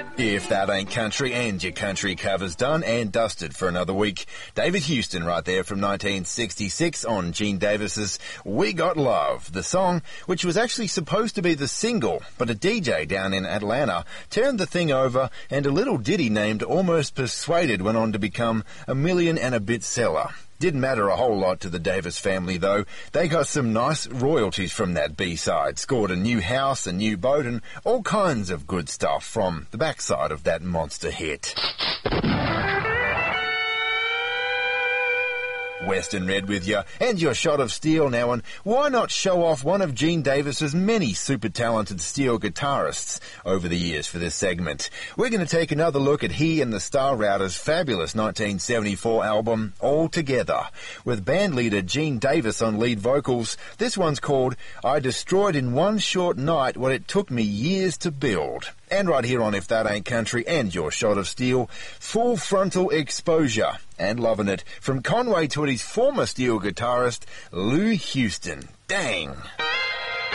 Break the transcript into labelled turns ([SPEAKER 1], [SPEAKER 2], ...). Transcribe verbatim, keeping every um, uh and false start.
[SPEAKER 1] If that ain't country, and your country cover's done and dusted for another week. David Houston right there from nineteen sixty-six on Gene Davis's We Got Love, the song which was actually supposed to be the single, but a D J down in Atlanta turned the thing over and a little ditty named Almost Persuaded went on to become a million and a bit seller. Didn't matter a whole lot to the Davis family, though. They got some nice royalties from that B-side, scored a new house, a new boat, and all kinds of good stuff from the backside of that monster hit. Western Red with you, and your shot of steel now, and why not show off one of Gene Davis's many super talented steel guitarists over the years for this segment? We're going to take another look at he and the Star Routers' fabulous nineteen seventy-four album, All Together, with band leader Gene Davis on lead vocals. This one's called I Destroyed in One Short Night What It Took Me Years to Build. And right here on If That Ain't Country and your shot of steel, full frontal exposure. And loving it from Conway Twitty's former steel guitarist, Lou Houston. Dang.